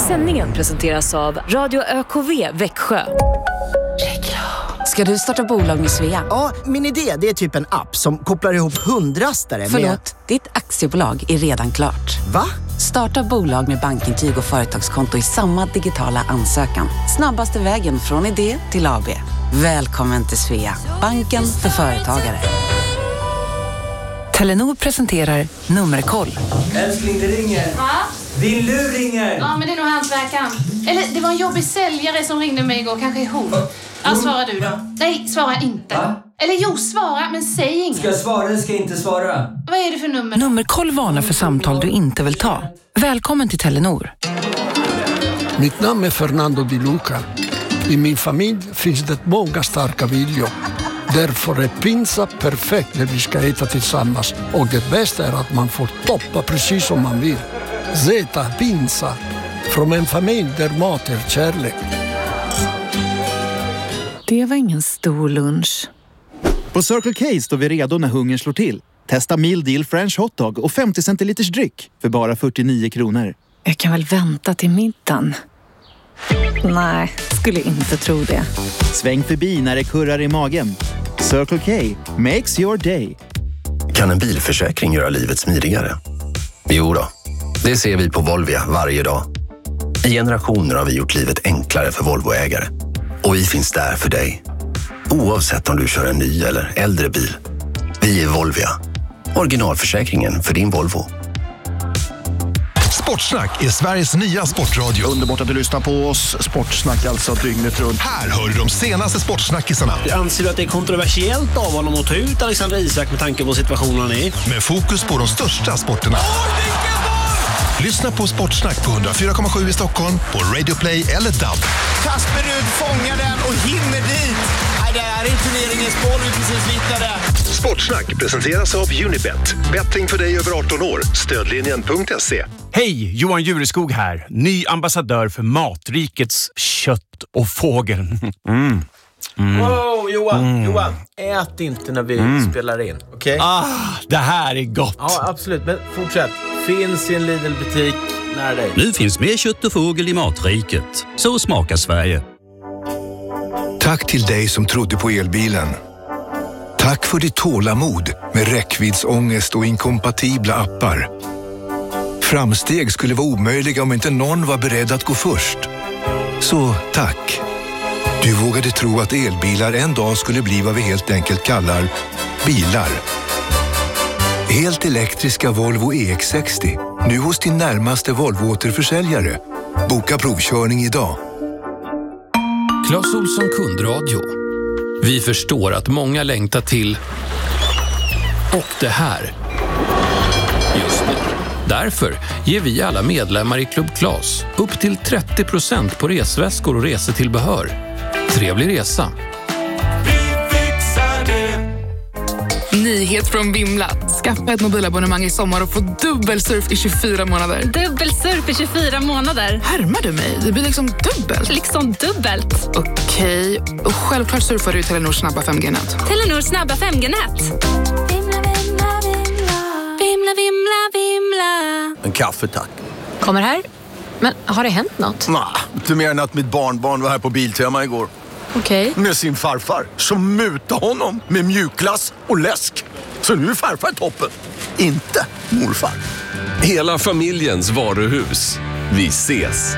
sändningen presenteras av Radio ÖKV Växjö. Ska du starta bolag med Svea? Ja, min idé det är typ en app som kopplar ihop hundrastare med... Förlåt, ditt aktiebolag är redan klart. Va? Starta bolag med bankintyg och företagskonto i samma digitala ansökan. Snabbaste vägen från idé till AB. Välkommen till Svea, banken för företagare. Telenor presenterar Nummerkoll. Älskling, det ringer. Va? Din lur ringer. Ja, men det är nog hantverkaren. Eller det var en jobbig säljare som ringde mig igår. Kanske är hon. Ja, svara du då. Nej, svara inte. Va? Eller jo, svara, men säg inget. Ska jag svara eller ska jag inte svara? Vad är det för nummer? Nummerkoll varnar för samtal du inte vill ta. Välkommen till Telenor. Mitt namn är Fernando Di Luca. I min familj finns det många starka viljor. Därför är pizza perfekt när vi ska äta tillsammans. Och det bästa är att man får toppa precis som man vill. Zeta Pizza. Från en familj där mat är kärlek. Det var ingen stor lunch. På Circle K står vi redo när hungern slår till. Testa Meal Deal French Hotdog och 50 centiliters dryck för bara 49 kronor. Jag kan väl vänta till middagen. Nej, skulle inte tro det. Sväng förbi när det kurrar i magen. Circle K makes your day. Kan en bilförsäkring göra livet smidigare? Jo då, det ser vi på Volvia varje dag. I generationer har vi gjort livet enklare för Volvoägare. Och vi finns där för dig. Oavsett om du kör en ny eller äldre bil. Vi är Volvia. Originalförsäkringen för din Volvo. Sportsnack är Sveriges nya sportradio. Underbart att du lyssnar på oss. Sportsnack alltså dygnet runt. Här hör du de senaste sportsnackisarna. Anser du att det är kontroversiellt av honom att ta ut Alexander Isak med tanke på situationen han är? Med fokus på de största sporterna. Lyssna på Sportsnack på 104,7 i Stockholm, på Radio Play eller DAB. Kasper Rud fångar den och hinner dit. Nej, det är inte turneringens boll vi precis vittnade. Sportsnack presenteras av Unibet. Betting för dig över 18 år. Stödlinjen.se. Hej, Johan Jureskog här. Ny ambassadör för Matrikets kött och fågel. Wow, Johan. Ät inte när vi spelar in, okej? Det här är gott. Ja, absolut. Men fortsätt. Finns i en Lidl-butik nära dig. Nu finns mer kött och fågel i Matriket. Så smakar Sverige. Tack till dig som trodde på elbilen. Tack för ditt tålamod med räckviddsångest och inkompatibla appar. Framsteg skulle vara omöjliga om inte någon var beredd att gå först. Så tack. Du vågade tro att elbilar en dag skulle bli vad vi helt enkelt kallar bilar. Helt elektriska Volvo EX60. Nu hos din närmaste Volvo-återförsäljare. Boka provkörning idag. Clas Ohlson kundradio. Vi förstår att många längtar till och det här just nu. Därför ger vi alla medlemmar i Club Clas upp till 30% på resväskor och resetillbehör. Trevlig resa! Nyhet från Vimla. Skaffa ett mobilabonnemang i sommar och få dubbelsurf i 24 månader. Dubbelsurf i 24 månader? Härmar du mig? Det blir liksom dubbelt. Liksom dubbelt? Okej. Och självklart surfar du i Telenor snabba 5G-nät. Telenor snabba 5G-nät. Vimla, vimla, vimla. Vimla, vimla, vimla. En kaffe, tack. Kommer här. Men har det hänt något? Nej, inte mer än att mitt barnbarn var här på Biltema igår. Okej. Med sin farfar som mutade honom med mjukglass och läsk. Så nu är farfar toppen. Inte morfar. Hela familjens varuhus. Vi ses.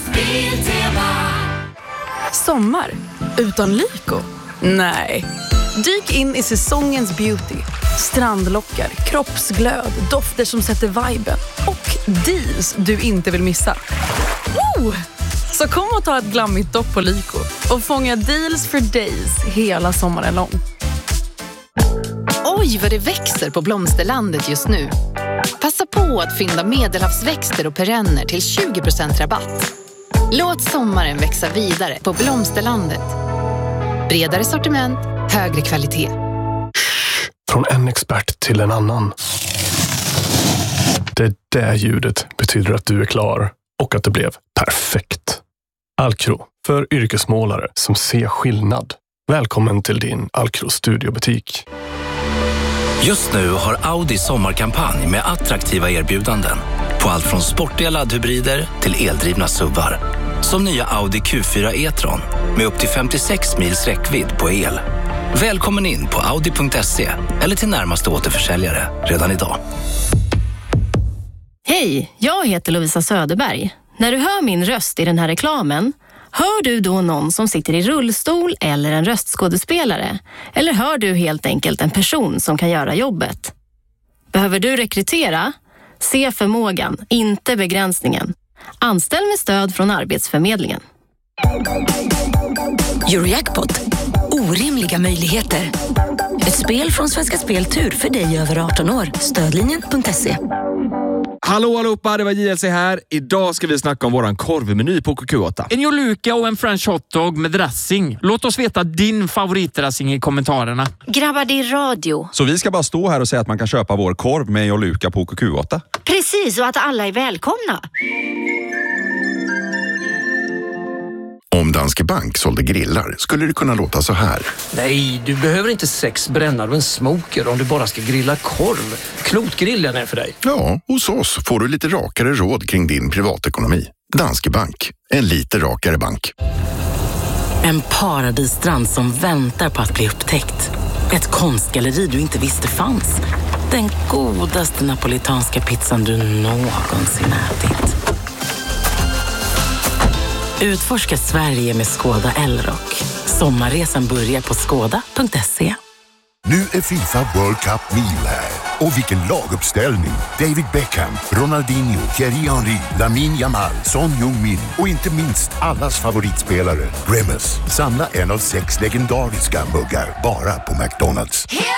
Sommar utan Lyko? Nej. Dyk in i säsongens beauty. Strandlockar, kroppsglöd, dofter som sätter viben och deals du inte vill missa. Så kom och ta ett glammigt dopp på Lyko och fånga deals for days hela sommaren lång. Oj, vad det växer på Blomsterlandet just nu. Passa på att fynda medelhavsväxter och perenner till 20% rabatt. Låt sommaren växa vidare på Blomsterlandet. Bredare sortiment, högre kvalitet. Från en expert till en annan. Det där ljudet betyder att du är klar och att det blev perfekt. Alcro, för yrkesmålare som ser skillnad. Välkommen till din Alcro studiobutik. Just nu har Audi sommarkampanj med attraktiva erbjudanden. På allt från sportiga laddhybrider till eldrivna SUVar. Som nya Audi Q4 e-tron med upp till 56 mils räckvidd på el. Välkommen in på audi.se eller till närmaste återförsäljare redan idag. Hej, jag heter Lovisa Söderberg. När du hör min röst i den här reklamen, hör du då någon som sitter i rullstol eller en röstskådespelare? Eller hör du helt enkelt en person som kan göra jobbet? Behöver du rekrytera? Se förmågan, inte begränsningen. Anställ med stöd från Arbetsförmedlingen. Eurojackpot. Orimliga möjligheter. Ett spel från Svenska Spel Tur för dig över 18 år. Stödlinjen.se. Hallå allihopa, det var JLC här. Idag ska vi snacka om våran korvmeny på KQ8. En Joluka och en French hotdog med dressing. Låt oss veta din favoritdressing i kommentarerna. Grabbar, det är radio. Så vi ska bara stå här och säga att man kan köpa vår korv med Joluka på KQ8? Precis, och att alla är välkomna. Om Danske Bank sålde grillar skulle det kunna låta så här. Nej, du behöver inte 6 brännare och en smoker om du bara ska grilla korv. Klotgrillen är för dig. Ja, hos oss får du lite rakare råd kring din privatekonomi. Danske Bank, en lite rakare bank. En paradisstrand som väntar på att bli upptäckt. Ett konstgalleri du inte visste fanns. Den godaste napolitanska pizzan du någonsin ätit. Utforska Sverige med Skoda Elrock. Sommarresan börjar på skoda.se. Nu är FIFA World Cup mil här. Och vilken laguppställning. David Beckham, Ronaldinho, Thierry Henry, Lamine Yamal, Son Heung-min och inte minst allas favoritspelare, Grimace. Samla en av 6 legendariska muggar bara på McDonald's.